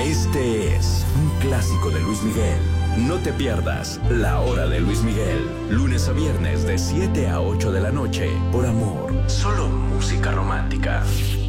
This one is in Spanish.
Este es un clásico de Luis Miguel. No te pierdas La Hora de Luis Miguel. Lunes a viernes de 7 a 8 de la noche. Por Amor. Solo música romántica.